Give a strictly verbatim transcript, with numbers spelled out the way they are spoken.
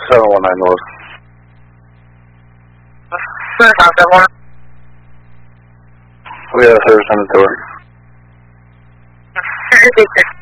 seven one nine North. We have a service on the door.